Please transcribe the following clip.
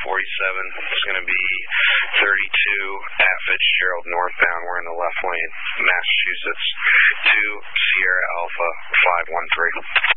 It's going to be 32 at Fitzgerald northbound. We're in the left lane, Massachusetts, 2 Sierra Alpha 513.